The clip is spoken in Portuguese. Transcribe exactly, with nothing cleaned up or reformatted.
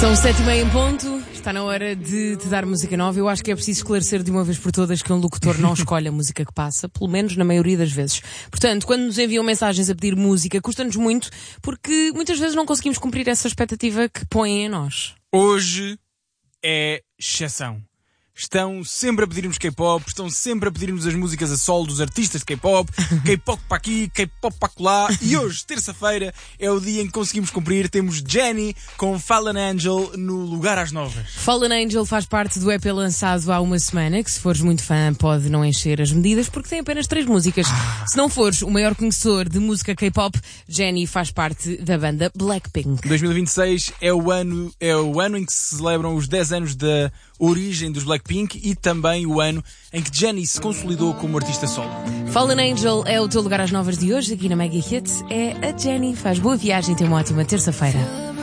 São sete e meia em ponto, está na hora de te dar música nova. Eu acho que é preciso esclarecer de uma vez por todas que um locutor não escolhe a música que passa, pelo menos na maioria das vezes. Portanto, quando nos enviam mensagens a pedir música, custa-nos muito, porque muitas vezes não conseguimos cumprir essa expectativa que põem em nós. Hoje é exceção. Estão sempre a pedir-nos K-pop, estão sempre a pedir-nos as músicas a solo dos artistas de K-pop, K-pop para aqui, K-pop para lá, e hoje, terça-feira, é o dia em que conseguimos cumprir. Temos Jennie com Fallen Angel no Lugar às Novas. Fallen Angel faz parte do E P lançado há uma semana, que se fores muito fã pode não encher as medidas, porque tem apenas três músicas. Ah. Se não fores o maior conhecedor de música K-pop, Jennie faz parte da banda Blackpink. dois mil e vinte e seis é o ano, é o ano em que se celebram os dez anos da origem dos Blackpink e também o ano em que Jennie se consolidou como artista solo. Fallen Angel é o teu lugar às novas de hoje, aqui na Mega Hits. É a Jennie. Faz boa viagem e tem uma ótima terça-feira.